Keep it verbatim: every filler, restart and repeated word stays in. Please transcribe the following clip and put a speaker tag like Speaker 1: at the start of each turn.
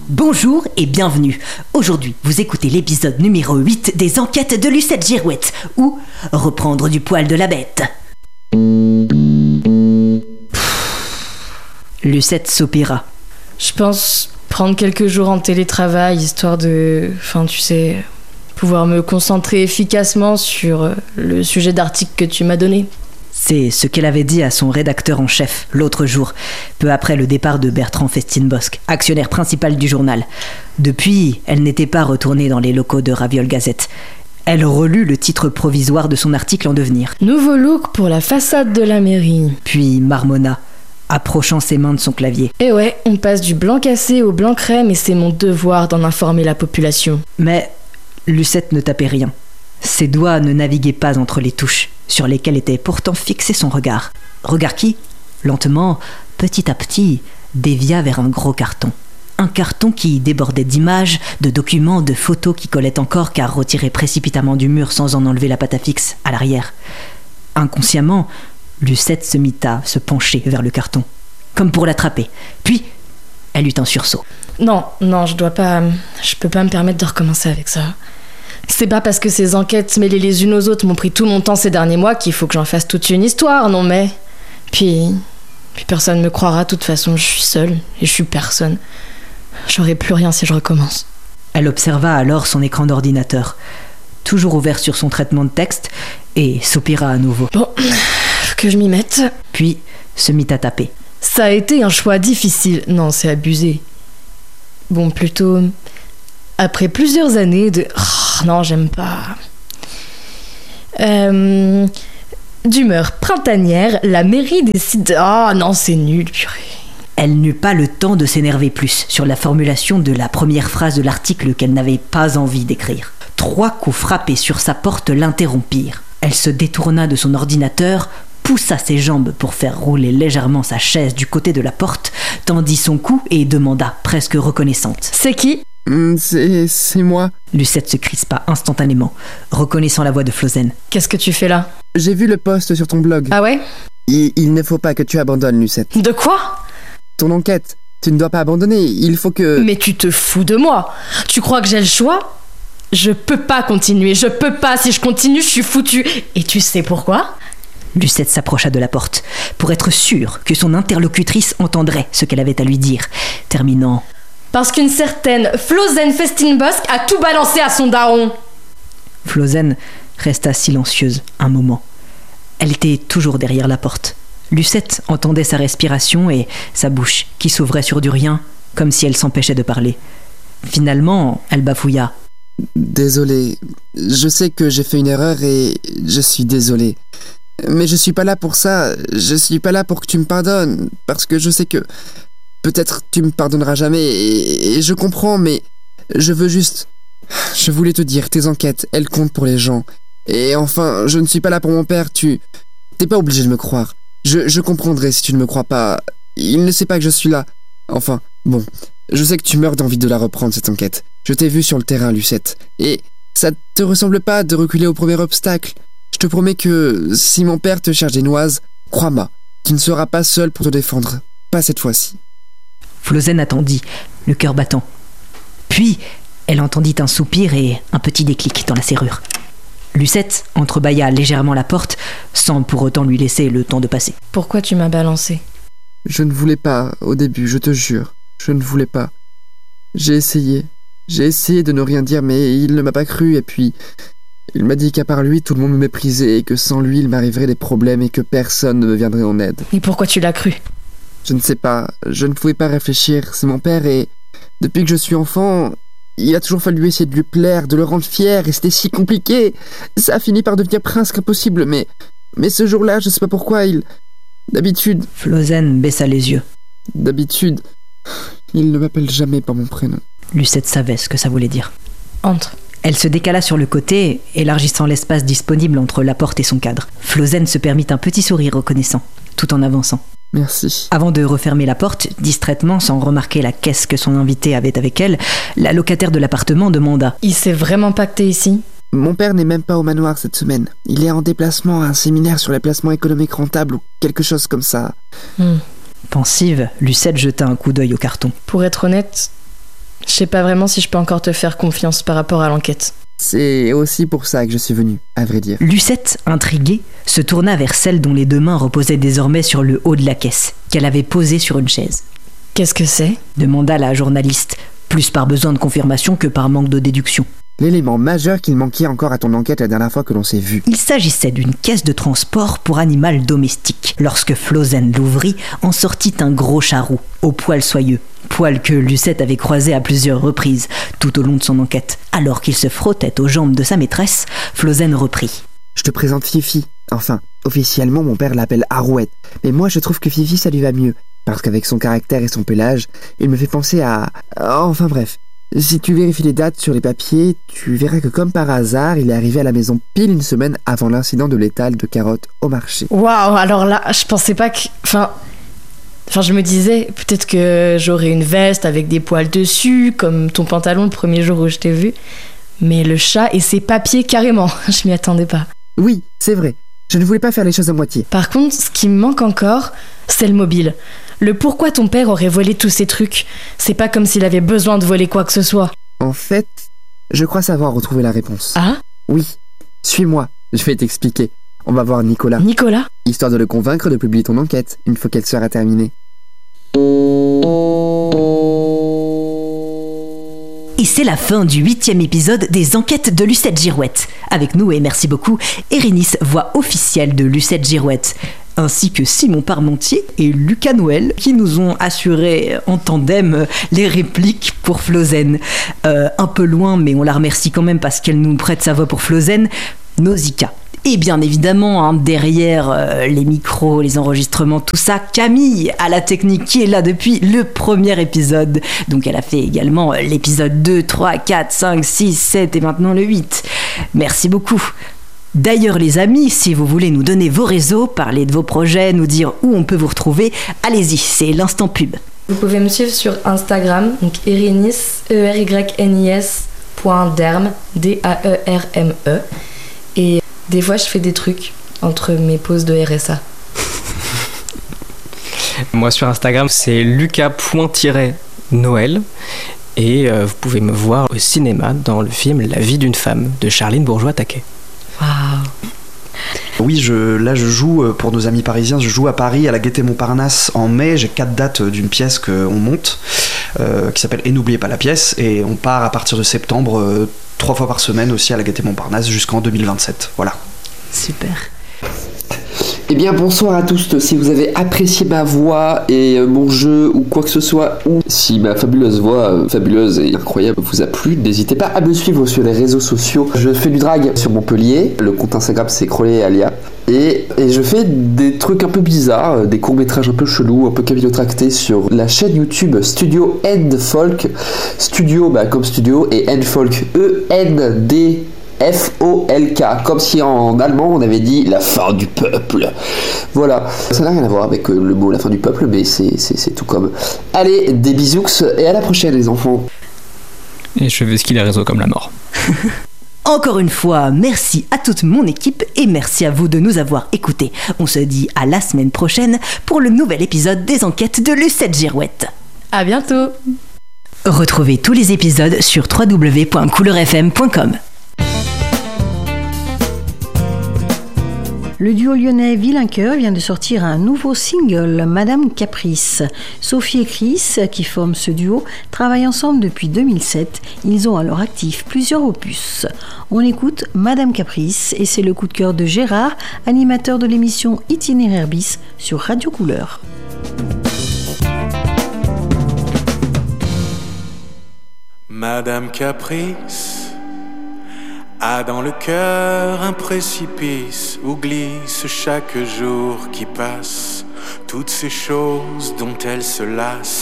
Speaker 1: Bonjour et bienvenue. Aujourd'hui, vous écoutez l'épisode numéro huit des enquêtes de Lucette Girouette, ou reprendre du poil de la bête. Lucette soupira.
Speaker 2: Je pense prendre quelques jours en télétravail, histoire de... Enfin, tu sais... pouvoir me concentrer efficacement sur le sujet d'article que tu m'as donné.
Speaker 1: C'est ce qu'elle avait dit à son rédacteur en chef l'autre jour, peu après le départ de Bertrand Festinbosc, actionnaire principal du journal. Depuis, elle n'était pas retournée dans les locaux de Raviol Gazette. Elle relut le titre provisoire de son article en devenir.
Speaker 2: Nouveau look pour la façade de la mairie.
Speaker 1: Puis marmonna, approchant ses mains de son clavier.
Speaker 2: Et ouais, on passe du blanc cassé au blanc crème et c'est mon devoir d'en informer la population.
Speaker 1: Mais Lucette ne tapait rien. Ses doigts ne naviguaient pas entre les touches, sur lesquelles était pourtant fixé son regard. Regard qui, lentement, petit à petit, dévia vers un gros carton. Un carton qui débordait d'images, de documents, de photos qui collaient encore car retirées précipitamment du mur sans en enlever la pâte à fixe à l'arrière. Inconsciemment, Lucette se mit à se pencher vers le carton, comme pour l'attraper. Puis, elle eut un sursaut.
Speaker 2: Non, non, je dois pas... Je peux pas me permettre de recommencer avec ça. C'est pas parce que ces enquêtes mêlées les unes aux autres m'ont pris tout mon temps ces derniers mois qu'il faut que j'en fasse toute une histoire, non mais... Puis... Puis personne me croira, de toute façon, je suis seule et je suis personne. J'aurai plus rien si je recommence.
Speaker 1: Elle observa alors son écran d'ordinateur, toujours ouvert sur son traitement de texte, et soupira à nouveau.
Speaker 2: Bon, faut que je m'y mette.
Speaker 1: Puis se mit à taper.
Speaker 2: Ça a été un choix difficile. Non, c'est abusé. Bon, plutôt... Après plusieurs années de... Oh, non, j'aime pas. Euh... D'humeur printanière, la mairie décide de... Oh non, c'est nul, purée.
Speaker 1: Elle n'eut pas le temps de s'énerver plus sur la formulation de la première phrase de l'article qu'elle n'avait pas envie d'écrire. Trois coups frappés sur sa porte l'interrompirent. Elle se détourna de son ordinateur, poussa ses jambes pour faire rouler légèrement sa chaise du côté de la porte, tendit son cou et demanda, presque reconnaissante. «
Speaker 2: C'est qui ?»
Speaker 3: C'est... c'est moi.
Speaker 1: Lucette se crispa instantanément, reconnaissant la voix de Flozen.
Speaker 2: « Qu'est-ce que tu fais là ?»
Speaker 3: J'ai vu le post sur ton blog.
Speaker 2: Ah ouais ?
Speaker 3: Il, il ne faut pas que tu abandonnes, Lucette.
Speaker 2: De quoi ?
Speaker 3: Ton enquête. Tu ne dois pas abandonner, il faut que...
Speaker 2: Mais tu te fous de moi. Tu crois que j'ai le choix ? Je peux pas continuer, je peux pas. Si je continue, je suis foutue. Et tu sais pourquoi ?
Speaker 1: Lucette s'approcha de la porte, pour être sûre que son interlocutrice entendrait ce qu'elle avait à lui dire, terminant...
Speaker 2: Parce qu'une certaine Flozen Festinbosc a tout balancé à son daron.
Speaker 1: Flozen resta silencieuse un moment. Elle était toujours derrière la porte. Lucette entendait sa respiration et sa bouche qui s'ouvrait sur du rien, comme si elle s'empêchait de parler. Finalement, elle bafouilla.
Speaker 3: Désolé, je sais que j'ai fait une erreur et je suis désolé. Mais je suis pas là pour ça, je suis pas là pour que tu me pardonnes, parce que je sais que... Peut-être tu me pardonneras jamais, et, et je comprends, mais je veux juste... Je voulais te dire, tes enquêtes, elles comptent pour les gens. Et enfin, je ne suis pas là pour mon père, tu... T'es pas obligé de me croire. Je, je comprendrai si tu ne me crois pas. Il ne sait pas que je suis là. Enfin, bon, je sais que tu meurs d'envie de la reprendre, cette enquête. Je t'ai vu sur le terrain, Lucette. Et ça te ressemble pas de reculer au premier obstacle. Je te promets que si mon père te cherche des noises, crois-moi, tu ne seras pas seul pour te défendre. Pas cette fois-ci.
Speaker 1: Flozen attendit, le cœur battant. Puis, elle entendit un soupir et un petit déclic dans la serrure. Lucette entrebâilla légèrement la porte, sans pour autant lui laisser le temps de passer.
Speaker 2: Pourquoi tu m'as balancé ?
Speaker 3: Je ne voulais pas, au début, je te jure. Je ne voulais pas. J'ai essayé. J'ai essayé de ne rien dire, mais il ne m'a pas cru, et puis... Il m'a dit qu'à part lui, tout le monde me méprisait, et que sans lui, il m'arriverait des problèmes, et que personne ne me viendrait en aide.
Speaker 2: Et pourquoi tu l'as cru ?
Speaker 3: Je ne sais pas, je ne pouvais pas réfléchir, c'est mon père et... Depuis que je suis enfant, il a toujours fallu essayer de lui plaire, de le rendre fier et c'était si compliqué. Ça a fini par devenir presque impossible, mais... Mais ce jour-là, je sais pas pourquoi, il... D'habitude...
Speaker 1: Flozen baissa les yeux.
Speaker 3: D'habitude, il ne m'appelle jamais par mon prénom.
Speaker 1: Lucette savait ce que ça voulait dire.
Speaker 2: Entre.
Speaker 1: Elle se décala sur le côté, élargissant l'espace disponible entre la porte et son cadre. Flozen se permit un petit sourire reconnaissant, tout en avançant.
Speaker 3: Merci.
Speaker 1: Avant de refermer la porte, distraitement, sans remarquer la caisse que son invité avait avec elle, la locataire de l'appartement demanda «
Speaker 2: Il s'est vraiment pacté ici ?»
Speaker 3: Mon père n'est même pas au manoir cette semaine. Il est en déplacement à un séminaire sur les placements économiques rentables ou quelque chose comme ça.
Speaker 2: Hmm.
Speaker 1: Pensive, Lucette jeta un coup d'œil au carton.
Speaker 2: Pour être honnête, Je sais pas vraiment si je peux encore te faire confiance par rapport à l'enquête.
Speaker 3: C'est aussi pour ça que je suis venu, à vrai dire.
Speaker 1: Lucette, intriguée, se tourna vers celle dont les deux mains reposaient désormais sur le haut de la caisse, qu'elle avait posée sur une chaise.
Speaker 2: « Qu'est-ce que c'est ?»
Speaker 1: demanda la journaliste, plus par besoin de confirmation que par manque de déduction.
Speaker 3: L'élément majeur qu'il manquait encore à ton enquête la dernière fois que l'on s'est vu.
Speaker 1: Il s'agissait d'une caisse de transport pour animal domestique. Lorsque Flosène l'ouvrit, en sortit un gros charroux, au poil soyeux. Poil que Lucette avait croisé à plusieurs reprises, tout au long de son enquête. Alors qu'il se frottait aux jambes de sa maîtresse, Flosène reprit.
Speaker 3: Je te présente Fifi. Enfin, officiellement, mon père l'appelle Arouette. Mais moi, je trouve que Fifi, ça lui va mieux. Parce qu'avec son caractère et son pelage, il me fait penser à... Enfin bref. Si tu vérifies les dates sur les papiers, tu verras que comme par hasard, il est arrivé à la maison pile une semaine avant l'incident de l'étal de carottes au marché.
Speaker 2: Waouh, alors là, je pensais pas que... Enfin... Enfin, je me disais, peut-être que j'aurais une veste avec des poils dessus, comme ton pantalon le premier jour où je t'ai vu. Mais le chat et ses papiers, carrément, je m'y attendais pas.
Speaker 3: Oui, c'est vrai. Je ne voulais pas faire les choses à moitié.
Speaker 2: Par contre, ce qui me manque encore, c'est le mobile. Le pourquoi ton père aurait volé tous ces trucs. C'est pas comme s'il avait besoin de voler quoi que ce soit.
Speaker 3: En fait, je crois savoir retrouver la réponse.
Speaker 2: Ah ?
Speaker 3: Oui, suis-moi, je vais t'expliquer. On va voir Nicolas.
Speaker 2: Nicolas ?
Speaker 3: Histoire de le convaincre de publier ton enquête, une fois qu'elle sera terminée.
Speaker 1: Et c'est la fin du huitième épisode des Enquêtes de Lucette Girouette. Avec nous, et merci beaucoup, Erinis, voix officielle de Lucette Girouette, ainsi que Simon Parmentier et Lucas Noël, qui nous ont assuré en tandem les répliques pour Flosène. Euh, un peu loin, mais on la remercie quand même parce qu'elle nous prête sa voix pour Flosène, Nausicaa. Et bien évidemment, hein, derrière euh, les micros, les enregistrements, tout ça, Camille à la technique qui est là depuis le premier épisode. Donc elle a fait également euh, l'épisode deux, trois, quatre, cinq, six, sept et maintenant le huit. Merci beaucoup. D'ailleurs les amis, si vous voulez nous donner vos réseaux, parler de vos projets, nous dire où on peut vous retrouver, allez-y, c'est l'instant pub.
Speaker 2: Vous pouvez me suivre sur Instagram, donc Erinis, E R Y N I S, point derme, D A E R M E. Et des fois, je fais des trucs entre mes pauses de R S A.
Speaker 4: Moi, sur Instagram, c'est lucas.noël. Et euh, vous pouvez me voir au cinéma dans le film La vie d'une femme de Charline Bourgeois-Taquet.
Speaker 2: Waouh!
Speaker 5: Oui, je, là je joue pour nos amis parisiens, je joue à Paris à la Gaîté Montparnasse en mai, j'ai quatre dates d'une pièce qu'on monte euh, qui s'appelle Et n'oubliez pas la pièce, et on part à partir de septembre euh, trois fois par semaine aussi à la Gaîté Montparnasse jusqu'en deux mille vingt-sept. Voilà.
Speaker 1: Super.
Speaker 6: Eh bien bonsoir à tous, si vous avez apprécié ma voix et mon jeu ou quoi que ce soit, ou si ma fabuleuse voix, euh, fabuleuse et incroyable vous a plu, n'hésitez pas à me suivre sur les réseaux sociaux. Je fais du drag sur Montpellier, le compte Instagram c'est Crollet Alia, et, et je fais des trucs un peu bizarres, des courts-métrages un peu chelous, un peu capillotractés sur la chaîne YouTube Studio End Folk, studio bah, comme studio et End Folk, E N D F O L K, comme si en allemand on avait dit la fin du peuple. Voilà, ça n'a rien à voir avec le mot la fin du peuple, mais c'est, c'est, c'est tout comme. Allez, des bisous et à la prochaine les enfants.
Speaker 4: Et je vais skier les réseaux comme la mort.
Speaker 1: Encore une fois, merci à toute mon équipe et merci à vous de nous avoir écoutés. On se dit à la semaine prochaine pour le nouvel épisode des Enquêtes de Lucette Girouette.
Speaker 2: À bientôt.
Speaker 1: Retrouvez tous les épisodes sur w w w point couleur f m point com.
Speaker 7: Le duo lyonnais Villaincoeur vient de sortir un nouveau single, Madame Caprice. Sophie et Chris, qui forment ce duo, travaillent ensemble depuis deux mille sept. Ils ont à leur actif plusieurs opus. On écoute Madame Caprice et c'est le coup de cœur de Gérard, animateur de l'émission Itinéraire bis sur Radio Couleur.
Speaker 8: Madame Caprice a dans le cœur un précipice où glisse chaque jour qui passe toutes ces choses dont elle se lasse.